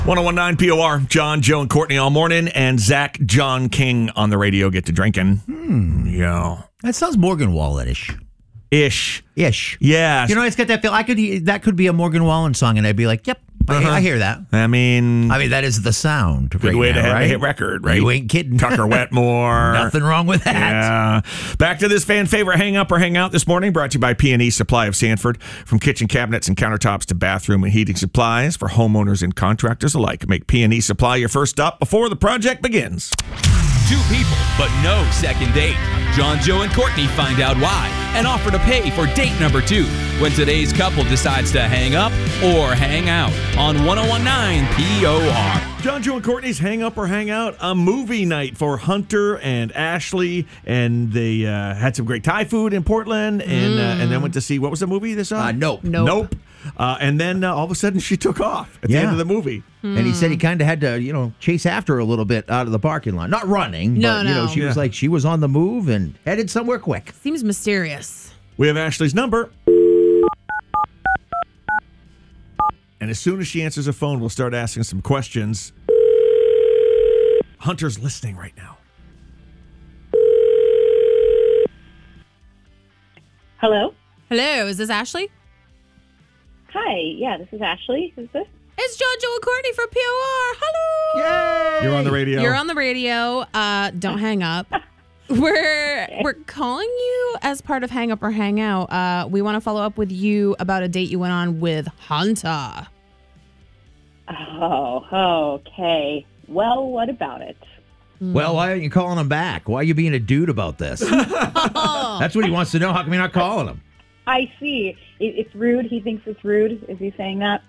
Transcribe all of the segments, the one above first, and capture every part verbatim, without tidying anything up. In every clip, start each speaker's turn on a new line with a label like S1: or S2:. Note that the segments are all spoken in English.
S1: one oh one nine P O R, John, Joe, and Courtney all morning, and Zach, John King on the radio get to drinking.
S2: Hmm.
S1: Yeah.
S2: That sounds Morgan Wallen-ish.
S1: Ish.
S2: Ish.
S1: Yeah.
S2: You know, it's got that feel. I could that could be a Morgan Wallen song, and I'd be like, "Yep, I,
S1: Uh-huh.
S2: I hear that."
S1: I mean,
S2: I mean, that is the sound.
S1: good
S2: right
S1: way
S2: now,
S1: to have
S2: right?
S1: a hit record, right?
S2: You ain't kidding.
S1: Tucker Wetmore.
S2: Nothing wrong with that.
S1: Yeah. Back to this fan favorite hang up or hang out this morning, brought to you by P and E Supply of Sanford. From kitchen cabinets and countertops to bathroom and heating supplies for homeowners and contractors alike. Make P and E Supply your first stop before the project begins.
S3: Two people, but no second date. John, Joe, and Courtney find out why and offer to pay for date number two when today's couple decides to hang up or hang out on one oh one nine P O R.
S1: John, Joe, and Courtney's Hang Up or Hang Out, a movie night for Hunter and Ashley, and they uh, had some great Thai food in Portland, and uh, and then went to see, what was the movie they saw?
S2: Uh, nope.
S4: Nope.
S1: Nope. Uh, and then uh, all of a sudden she took off at the
S2: Yeah.
S1: end of the movie.
S2: And he said he kind of had to, you know, chase after her a little bit out of the parking lot. Not running,
S4: No,
S2: but, you know,
S4: no.
S2: she was
S1: Yeah.
S2: like, she was on the move and headed somewhere quick.
S4: Seems mysterious.
S1: We have Ashley's number. And as soon as she answers the phone, we'll start asking some questions. Hunter's listening right now.
S5: Hello?
S4: Hello, is this Ashley?
S5: Hi, yeah, this is Ashley. Who's this?
S4: It's John, Joe, and Courtney from P O R. Hello.
S1: You're on the radio.
S4: You're on the radio. Uh, don't hang up. We're we're calling you as part of Hang Up or Hang Out. Uh, we want to follow up with you about a date you went on with Hunter.
S5: Oh, okay. Well, what about it?
S2: Well, why aren't you calling him back? Why are you being a dude about this? That's what he wants to know. How come you're not calling him?
S5: I see. It, it's rude. He thinks it's rude. Is he saying that?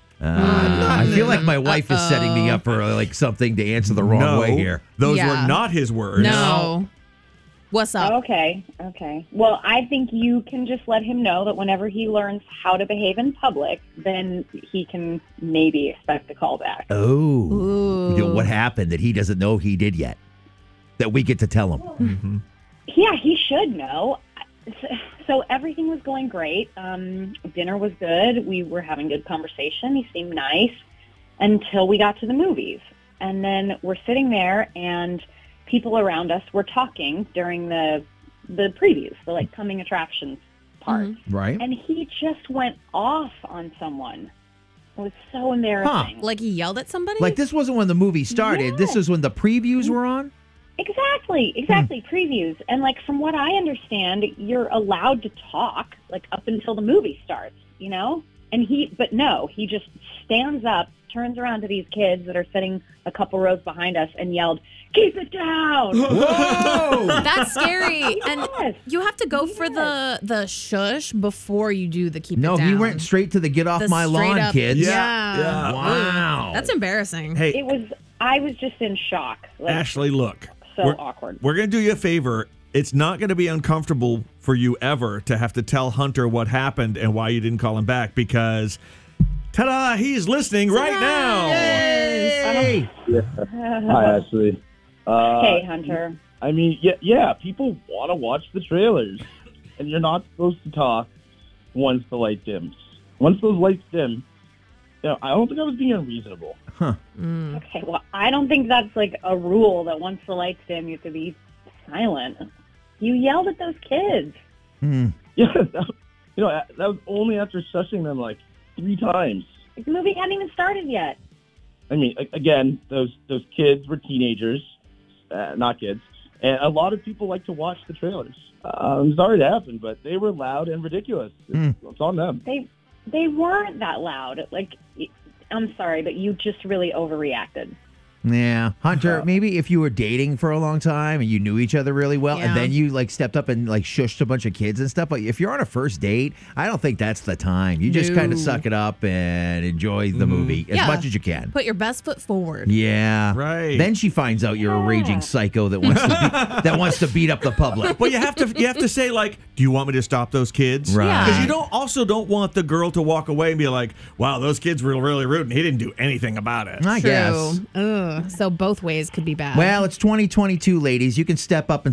S2: Uh, I feel like my wife is setting me
S4: Uh-oh.
S2: up for like something to answer the wrong
S1: no,
S2: way here.
S1: Those
S4: Yeah.
S1: were not his words.
S4: No. What's up?
S5: Okay, okay. Well, I think you can just let him know that whenever he learns how to behave in public, then he can maybe expect a call back.
S2: Oh,
S4: Ooh.
S2: You know, what happened that he doesn't know he did yet? That we get to tell him.
S1: Mm-hmm.
S5: Yeah, he should know. So everything was going great. Um, dinner was good. We were having good conversation. He seemed nice until we got to the movies. And then we're sitting there and people around us were talking during the the previews, the like coming attractions part.
S4: Mm-hmm.
S2: Right?
S5: And he just went off on someone. It was so embarrassing.
S4: Like he yelled at somebody?
S2: Like this wasn't when the movie started.
S5: No.
S2: This is when the previews were on?
S5: Exactly, exactly. Previews. And like from what I understand, you're allowed to talk like up until the movie starts, you know? And he, but no, he just stands up, turns around to these kids that are sitting a couple rows behind us and yelled, "Keep it down!"
S2: Whoa!
S4: That's scary. And
S5: Yes.
S4: you have to go for the the shush before you do the keep
S2: No,
S4: it down.
S2: he went straight to the get off
S4: The
S2: my
S4: straight
S2: lawn,
S4: up-
S2: kids.
S4: Yeah.
S1: Yeah.
S2: Wow.
S4: That's embarrassing.
S1: Hey,
S5: It was, I was just in shock. Like,
S1: Ashley, look.
S5: so
S1: we're,
S5: awkward.
S1: We're going to do you a favor. It's not going to be uncomfortable for you ever to have to tell Hunter what happened and why you didn't call him back because, ta-da, he's listening right now.
S2: Hey!
S6: Hi, Ashley. Uh,
S5: Hey, Hunter.
S6: I mean, yeah, yeah. People want to watch the trailers, and you're not supposed to talk once the light dims. Once those lights dim, you know, I don't think I was being unreasonable.
S5: Okay, well, I don't think that's like a rule that once the lights dim, you have to be silent. You yelled at those kids.
S2: Hmm.
S6: Yeah, that, you know, that was only after shushing them like three times.
S5: The movie hadn't even started yet.
S6: I mean, a- again, those those kids were teenagers, uh, not kids, and a lot of people like to watch the trailers. Uh, I'm sorry it happened, but they were loud and ridiculous. It's, it's on them.
S5: They they weren't that loud. Like, I'm sorry, but you just really overreacted.
S2: Yeah. Hunter, maybe if you were dating for a long time and you knew each other really well
S4: Yeah.
S2: and then you like stepped up and like shushed a bunch of kids and stuff, but if you're on a first date, I don't think that's the time. You just
S4: No.
S2: kind of suck it up and enjoy the movie as
S4: Yeah.
S2: much as you can.
S4: Put your best foot forward.
S2: Yeah.
S1: Right.
S2: Then she finds out you're a raging psycho that wants to be, that wants to beat up the public.
S1: But you have to you have to say, like, do you want me to stop those kids?
S2: Right.
S4: Yeah.
S1: Because you don't also don't want the girl to walk away and be like, wow, those kids were really rude and he didn't do anything about it.
S2: I
S4: True.
S2: guess.
S4: Ugh. So both ways could be bad.
S2: Well, it's twenty twenty-two, ladies. You can step up and